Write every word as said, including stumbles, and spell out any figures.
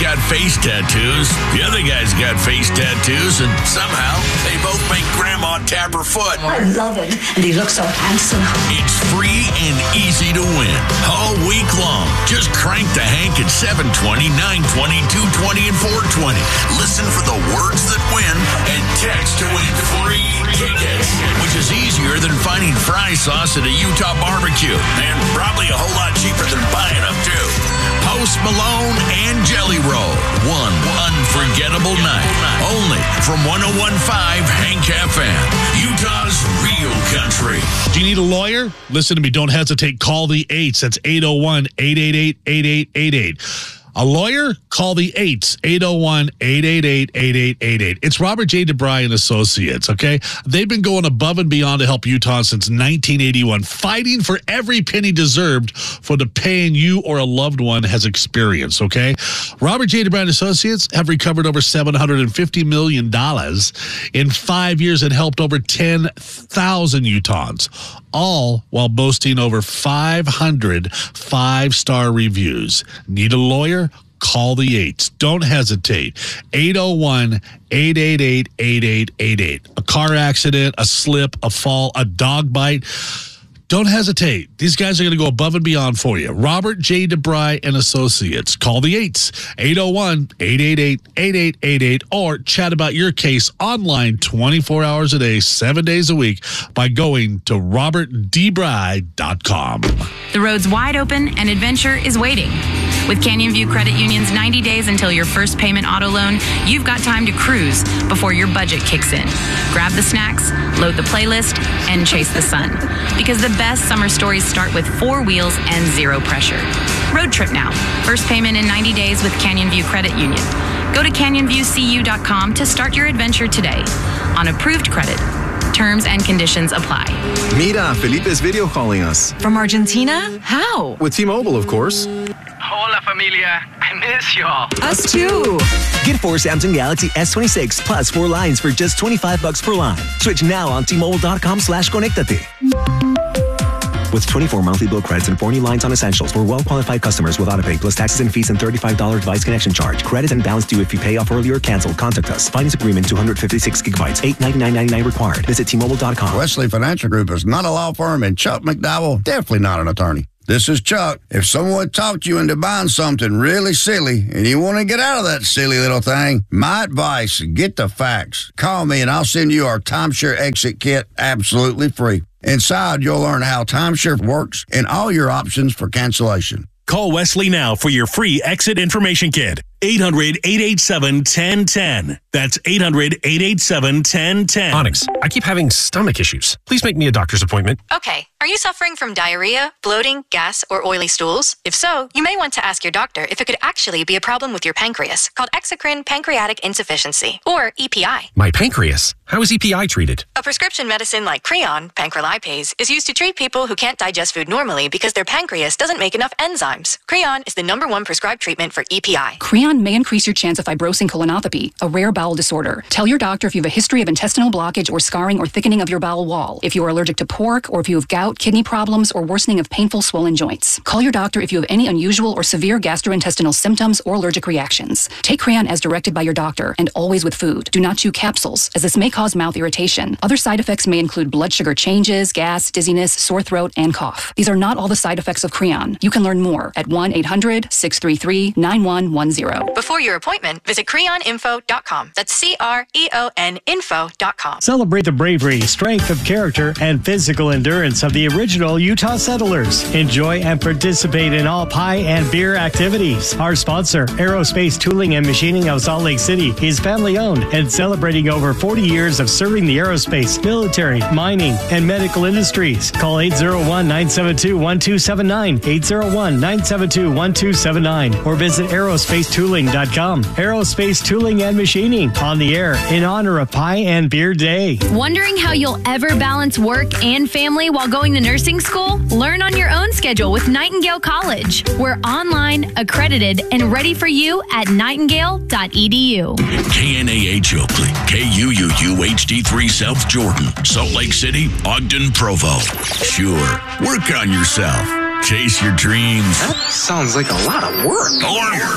got face tattoos. The other guy's got face tattoos, and somehow they both make Grandma tap her foot. I love it, and he looks so handsome. It's free and easy to win all week long. Just crank the Hank at seven twenty, nine twenty, two twenty, and four twenty. Listen for the words that win and text to win free tickets, which is easier than finding fry sauce at a Utah barbecue, and probably a whole lot cheaper than buying them, too. Post Malone and Jelly Roll. One unforgettable night. Only from one oh one point five Hank F M. Utah's real country. Do you need a lawyer? Listen to me. Don't hesitate. Call the eights. That's eight oh one, eight eight eight, eight eight eight eight. A lawyer? Call the eights, eight oh one, eight eight eight, eight eight eight eight. It's Robert J. DeBry and Associates, okay? They've been going above and beyond to help Utah since nineteen eighty-one, fighting for every penny deserved for the pain you or a loved one has experienced, okay? Robert J. DeBry and Associates have recovered over seven hundred fifty million dollars in five years and helped over ten thousand Utahns, all while boasting over five hundred five-star reviews. Need a lawyer? Call the eights. Don't hesitate. eight oh one, eight eight eight, eight eight eight eight. A car accident, a slip, a fall, a dog bite. Don't hesitate. These guys are going to go above and beyond for you. Robert J. DeBry and Associates. Call the eights, eight oh one, eight eight eight, eight eight eight eight, or chat about your case online twenty-four hours a day, seven days a week by going to robert d bry dot com. The road's wide open and adventure is waiting. With Canyon View Credit Union's ninety days until your first payment auto loan, you've got time to cruise before your budget kicks in. Grab the snacks, load the playlist, and chase the sun. Because the best summer stories start with four wheels and zero pressure. Road trip now. First payment in ninety days with Canyon View Credit Union. Go to canyon view c u dot com to start your adventure today. On approved credit. Terms and conditions apply. Mira, Felipe is video calling us. From Argentina? How? With T-Mobile, of course. Hola, familia. I miss y'all. Us too. Get four Samsung Galaxy S twenty-six plus four lines for just twenty-five bucks per line. Switch now on T Mobile dot com slash conectate. With twenty-four monthly bill credits and four new lines on essentials for well-qualified customers with autopay plus taxes and fees and thirty-five dollars device connection charge. Credit and balance due if you pay off early or cancel. Contact us. Finance agreement two hundred fifty-six gigabytes. eight ninety-nine ninety-nine required. Visit T Mobile dot com. Wesley Financial Group is not a law firm, and Chuck McDowell definitely not an attorney. This is Chuck. If someone talked you into buying something really silly and you want to get out of that silly little thing, my advice, get the facts. Call me and I'll send you our timeshare exit kit absolutely free. Inside, you'll learn how timeshare works and all your options for cancellation. Call Wesley now for your free exit information kit. eight hundred, eight eight seven, one zero one zero. That's eight hundred, eight eight seven, one zero one zero. Onyx, I keep having stomach issues. Please make me a doctor's appointment. Okay. Are you suffering from diarrhea, bloating, gas, or oily stools? If so, you may want to ask your doctor if it could actually be a problem with your pancreas, called exocrine pancreatic insufficiency, or E P I. My pancreas? How is E P I treated? A prescription medicine like Creon, pancrelipase, is used to treat people who can't digest food normally because their pancreas doesn't make enough enzymes. Creon is the number one prescribed treatment for E P I. Creon may increase your chance of fibrosing colonopathy, a rare bowel disorder. Tell your doctor if you have a history of intestinal blockage or scarring or thickening of your bowel wall, if you are allergic to pork, or if you have gout, kidney problems, or worsening of painful swollen joints. Call your doctor if you have any unusual or severe gastrointestinal symptoms or allergic reactions. Take Creon as directed by your doctor and always with food. Do not chew capsules, as this may cause mouth irritation. Other side effects may include blood sugar changes, gas, dizziness, sore throat, and cough. These are not all the side effects of Creon. You can learn more at one eight hundred, six three three, nine one one zero. Before your appointment, visit creon info dot com. That's C R E O N info dot com. Celebrate the bravery, strength of character, and physical endurance of the original Utah settlers. Enjoy and participate in all pie and beer activities. Our sponsor, Aerospace Tooling and Machining of Salt Lake City, is family-owned and celebrating over forty years of serving the aerospace, military, mining, and medical industries. Call eight zero one, nine seven two, one two seven nine, eight zero one, nine seven two, one two seven nine, or visit aerospace tooling dot com. Aerospace Tooling and Machining, on the air in honor of Pie and Beer Day. Wondering how you'll ever balance work and family while going to nursing school? Learn on your own schedule with Nightingale College. We're online, accredited, and ready for you at nightingale dot e d u. K N A H Oakley, K U U U H D three South Jordan, Salt Lake City, Ogden, Provo. Sure, work on yourself. Chase your dreams. That sounds like a lot of work. Or